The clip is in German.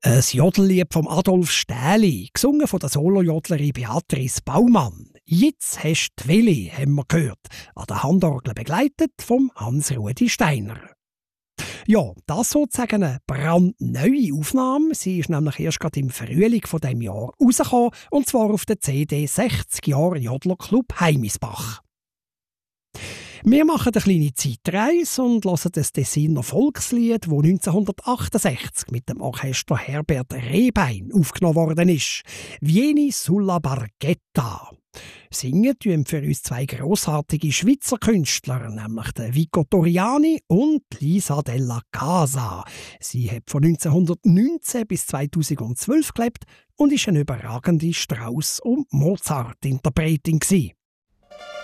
Ein Jodellied von Adolf Stähli, gesungen von der Solojodlerin Beatrice Baumann. «Jetzt hast du Willi», haben wir gehört, an der Handorgel begleitet vom Hans-Rudi Steiner. Ja, das sozusagen eine brandneue Aufnahme. Sie ist nämlich erst gerade im Frühling von diesem Jahr rausgekommen, und zwar auf der CD 60 Jahre Jodlerclub Heimisbach. Wir machen eine kleine Zeitreise und hören das Tessiner Volkslied, das 1968 mit dem Orchester Herbert Rehbein aufgenommen worden ist. «Vieni sulla barchetta». Singen tun für uns zwei grossartige Schweizer Künstler, nämlich der Vico Toriani und Lisa della Casa. Sie hat von 1919 bis 2012 gelebt und ist eine überragende Strauss- und Mozart-Interpretin gewesen.